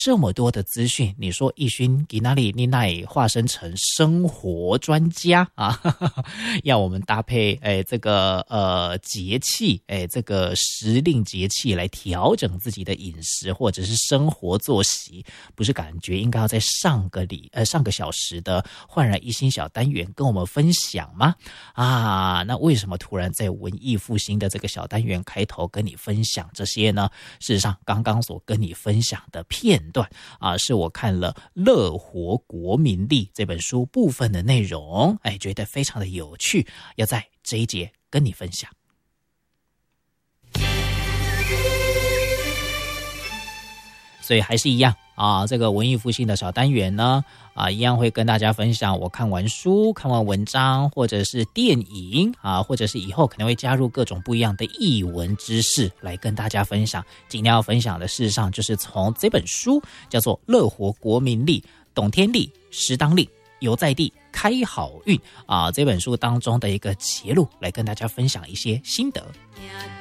这么多的资讯，你说奕勋给哪里你那化身成生活专家啊，要我们搭配这个节气这个时令节气来调整自己的饮食或者是生活作息，不是感觉应该要在上个小时的焕然一新小单元跟我们分享吗？啊，那为什么突然在文艺复兴的这个小单元开头跟你分享这些呢？事实上刚刚所跟你分享的片段啊，是我看了《乐活国民力》这本书部分的内容，觉得非常的有趣，要在这一节跟你分享。所以还是一样啊，这个文艺复兴的小单元呢，一样会跟大家分享我看完书、看完文章，或者是电影啊，或者是以后可能会加入各种不一样的艺文知识来跟大家分享。今天要分享的事实上就是从这本书叫做《乐活国民力》，懂天力，识当令，游在地，开好运啊，这本书当中的一个节录来跟大家分享一些心得。